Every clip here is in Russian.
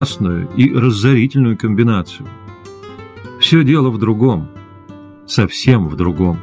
опасную и разорительную комбинацию. Все дело в другом, совсем в другом.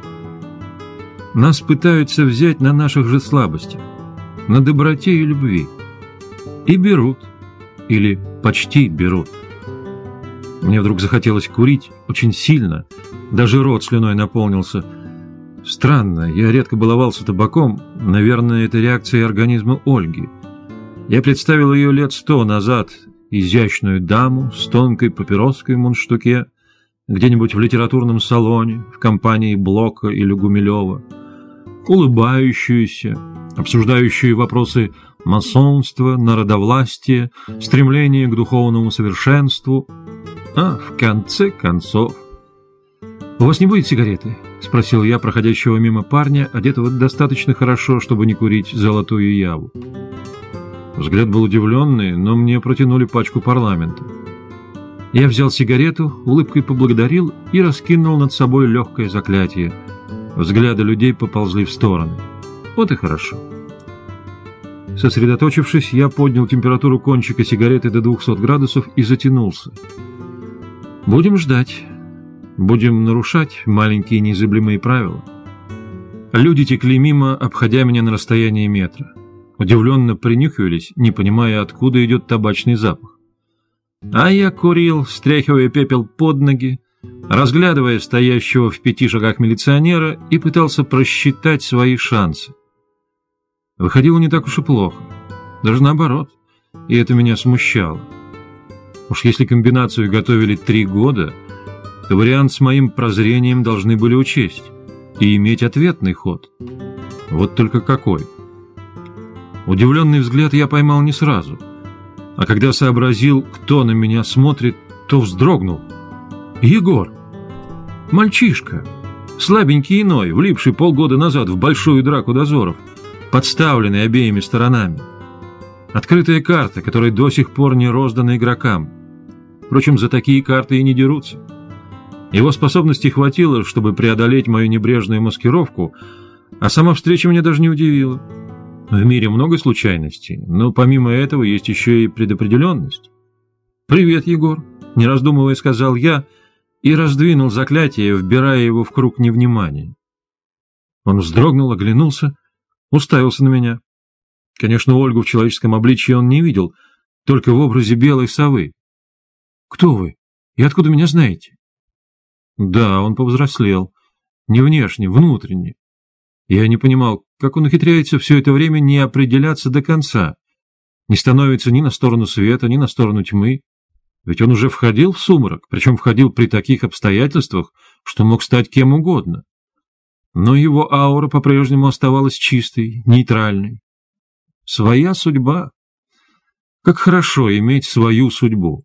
Нас пытаются взять на наших же слабостях, на доброте и любви. И берут, или почти берут. Мне вдруг захотелось курить очень сильно, даже рот слюной наполнился. Странно, я редко баловался табаком, наверное, это реакция организма Ольги. Я представил ее лет 100 назад, изящную даму с тонкой папироской в мундштуке, где-нибудь в литературном салоне, в компании Блока или Гумилева, улыбающуюся, обсуждающую вопросы масонства, народовластия, стремление к духовному совершенству. А в конце концов... «У вас не будет сигареты?» — спросил я проходящего мимо парня, одетого достаточно хорошо, чтобы не курить золотую яву. Взгляд был удивленный, но мне протянули пачку парламента. Я взял сигарету, улыбкой поблагодарил и раскинул над собой легкое заклятие. Взгляды людей поползли в стороны. Вот и хорошо. Сосредоточившись, я поднял температуру кончика сигареты до 200 градусов и затянулся. Будем ждать. Будем нарушать маленькие незыблемые правила. Люди текли мимо, обходя меня на расстоянии метра. Удивленно принюхивались, не понимая, откуда идет табачный запах. А я курил, стряхивая пепел под ноги, разглядывая стоящего в 5 шагах милиционера и пытался просчитать свои шансы. Выходило не так уж и плохо, даже наоборот, и это меня смущало. Уж если комбинацию готовили 3 года, то вариант с моим прозрением должны были учесть и иметь ответный ход. Вот только какой? Удивленный взгляд я поймал не сразу, а когда сообразил, кто на меня смотрит, то вздрогнул. Егор! Мальчишка! Слабенький иной, влипший полгода назад в большую драку дозоров, подставленный обеими сторонами. Открытая карта, которая до сих пор не роздана игрокам. Впрочем, за такие карты и не дерутся. Его способностей хватило, чтобы преодолеть мою небрежную маскировку, а сама встреча меня даже не удивила. В мире много случайностей, но помимо этого есть еще и предопределенность. «Привет, Егор», — не раздумывая сказал я и раздвинул заклятие, вбирая его в круг невнимания. Он вздрогнул, оглянулся, уставился на меня. Конечно, Ольгу в человеческом обличье он не видел, только в образе белой совы. «Кто вы? И откуда меня знаете?» Да, он повзрослел. Не внешне, внутренне. Я не понимал, как он ухитряется все это время не определяться до конца, не становится ни на сторону света, ни на сторону тьмы. Ведь он уже входил в сумрак, причем входил при таких обстоятельствах, что мог стать кем угодно. Но его аура по-прежнему оставалась чистой, нейтральной. Своя судьба. Как хорошо иметь свою судьбу.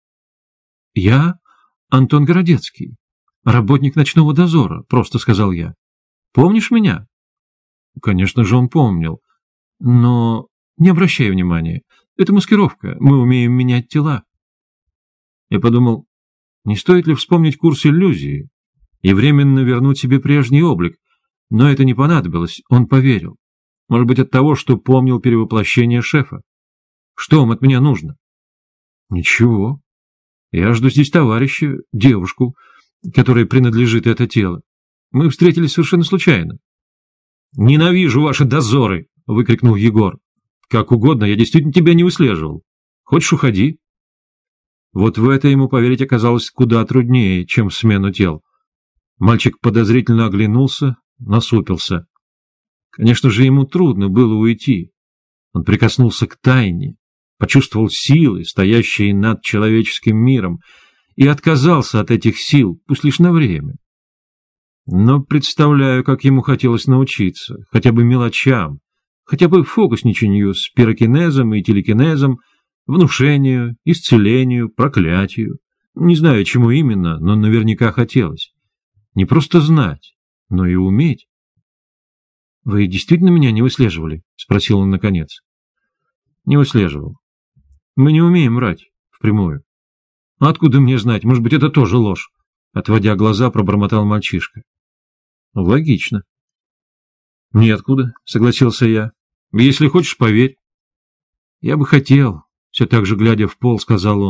Я Антон Городецкий, работник ночного дозора, просто сказал я. Помнишь меня? Конечно же, он помнил. Но не обращай внимания. Это маскировка. Мы умеем менять тела. Я подумал, не стоит ли вспомнить курс иллюзии и временно вернуть себе прежний облик. Но это не понадобилось. Он поверил. Может быть, от того, что помнил перевоплощение шефа. Что вам от меня нужно? Ничего. Я жду здесь товарища, девушку, которой принадлежит это тело. Мы встретились совершенно случайно. «Ненавижу ваши дозоры!» — выкрикнул Егор. «Как угодно, я действительно тебя не выслеживал. Хочешь, уходи?» Вот в это ему поверить оказалось куда труднее, чем в смену тел. Мальчик подозрительно оглянулся, насупился. Конечно же, ему трудно было уйти. Он прикоснулся к тайне, почувствовал силы, стоящие над человеческим миром, и отказался от этих сил, пусть лишь на время. Но представляю, как ему хотелось научиться, хотя бы мелочам, хотя бы фокусничанию с пирокинезом и телекинезом, внушению, исцелению, проклятию. Не знаю, чему именно, но наверняка хотелось. Не просто знать, но и уметь. — Вы действительно меня не выслеживали? — спросил он наконец. — Не выслеживал. Мы не умеем врать впрямую. — Откуда мне знать? Может быть, это тоже ложь? — отводя глаза, пробормотал мальчишка. — Логично. — Ниоткуда, — согласился я. — Если хочешь, поверь. — Я бы хотел, — все так же глядя в пол, сказал он.